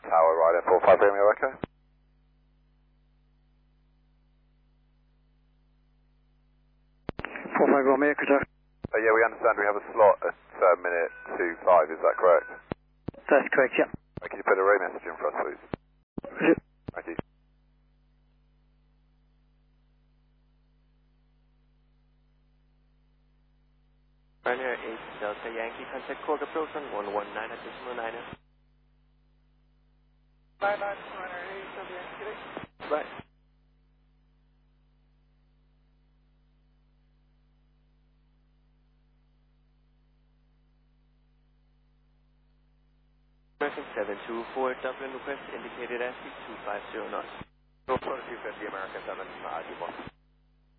Tower, right, 45 Romeo, okay? Romeo, Qatar. Yeah, we understand we have a slot at minute 25, is that correct? That's correct, yeah. Can you put a row message in for us, please? Thank you. Ryanair 8 Delta Yankee, contact Cork approach on 119 at decimal 9. Bye, Ryanair 8 Delta Yankee. Right. American 724, Dublin request indicated as 250 knots. North 250 American 7,